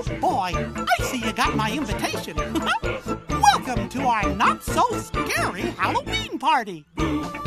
boy, I see you got my invitation. Welcome to our not-so-scary Halloween party.